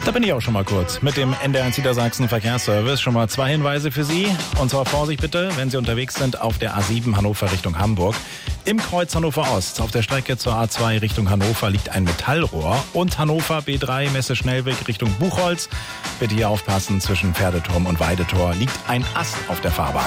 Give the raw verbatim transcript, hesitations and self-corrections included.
Da bin ich auch schon mal kurz mit dem N D R eins Niedersachsen Verkehrsservice. Schon mal zwei Hinweise für Sie. Und zwar Vorsicht bitte, wenn Sie unterwegs sind auf der A sieben Hannover Richtung Hamburg. Im Kreuz Hannover Ost, auf der Strecke zur A zwei Richtung Hannover, liegt ein Metallrohr. Und Hannover B drei Messe Schnellweg Richtung Buchholz. Bitte hier aufpassen, zwischen Pferdeturm und Weidetor liegt ein Ast auf der Fahrbahn.